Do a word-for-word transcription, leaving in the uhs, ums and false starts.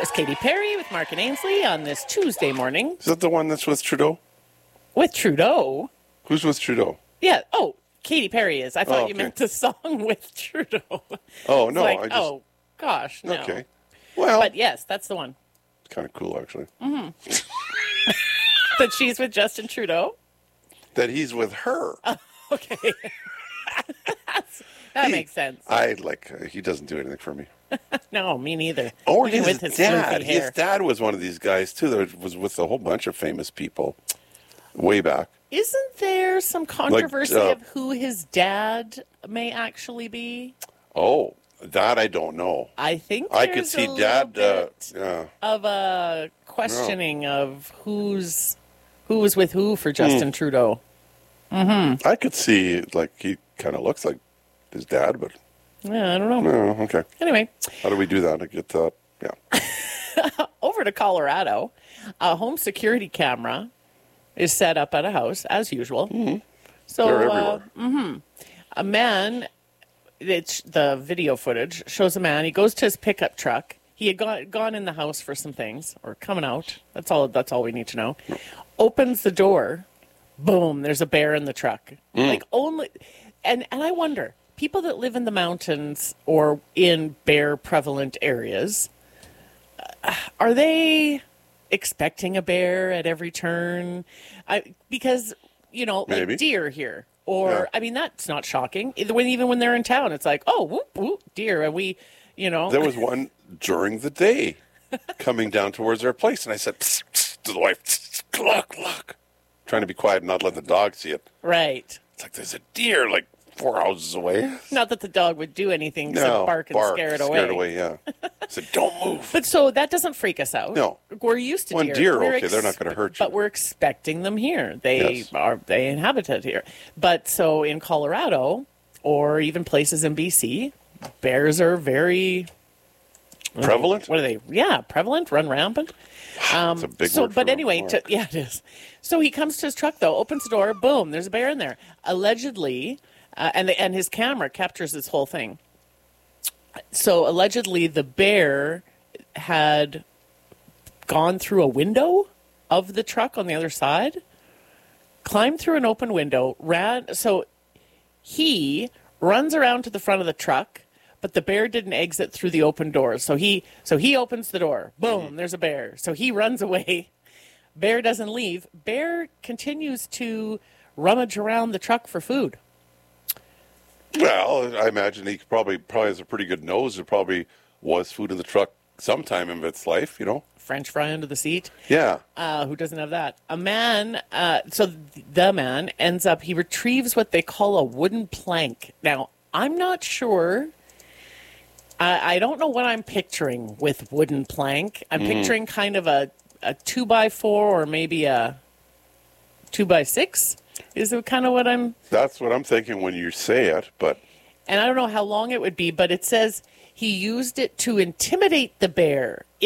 was Katy Perry with Mark and Ainsley on this Tuesday morning. Is that the one that's with Trudeau? With Trudeau? Who's with Trudeau? Yeah. Oh, Katy Perry is. I thought Oh, you okay. meant the song with Trudeau. Oh, It's no. like, I just, oh, gosh, no. Okay. Well, But yes, that's the one. kind of cool, actually. That she's with Justin Trudeau? That he's with her. Okay. that He- makes sense. I like, uh, he doesn't do anything for me. No, me neither. Or Even his, with his dad. floofy hair. His dad was one of these guys, too, that was with a whole bunch of famous people way back. Isn't there some controversy uh, of who his dad may actually be? Oh, that I don't know. I think I could there's see a dad, little uh, bit yeah. of a questioning of who's who was with who for Justin Hmm. Trudeau. I could see, like, he kind of looks like his dad, but, Yeah, I don't know. oh, okay. Anyway, How do we do that? I get that, yeah. over to Colorado, a home security camera is set up at a house as usual. So They're uh, everywhere. a man, it's the video footage shows a man. He goes to his pickup truck. He had gone gone in the house for some things, or coming out. That's all. That's all we need to know. Opens the door. Boom! There's a bear in the truck. Like only, and and I wonder, people that live in the mountains or in bear prevalent areas, uh, are they expecting a bear at every turn? I because you know, like Maybe. deer here. Or, Yeah. I mean, that's not shocking. Either when, even when they're in town, it's like, oh, whoop, whoop, deer. And we, you know. There was one during the day coming down towards our place, and I said psst, psst, to the wife, psst, psst, look, look. Trying to be quiet and not let the dog see it. Right. It's like there's a deer like four houses away. Not that the dog would do anything except No, bark and scare it away. Scared away, yeah. I said, don't move. But so that doesn't freak us out. No. We're used to When deer. deer, We're okay, they're not gonna hurt you. But we're expecting them here. They Yes. are, they inhabit it here. But so in Colorado or even places in B C, bears are very, Prevalent? what are they? Yeah, prevalent, run rampant. It's a big So, word but for anyway, Mark. to, yeah, it is. So he comes to his truck though, opens the door, boom, there's a bear in there. Allegedly, uh, and the, and his camera captures this whole thing. So allegedly, the bear had gone through a window of the truck on the other side, climbed through an open window, ran. So he runs around to the front of the truck, but the bear didn't exit through the open doors. So he so he opens the door. Boom, there's a bear. So he runs away. Bear doesn't leave. Bear continues to rummage around the truck for food. Well, I imagine he probably probably has a pretty good nose. There probably was food in the truck sometime in its life, you know? French fry under the seat. Yeah. Uh, who doesn't have that? A man, uh, so th- the man ends up, he retrieves what they call a wooden plank. Now, I'm not sure. I, I don't know what I'm picturing with wooden plank. I'm picturing kind of a, a two by four or maybe a two by six. Is it kind of what I'm, That's what I'm thinking when you say it, but and I don't know how long it would be, but it says he used it to intimidate the bear.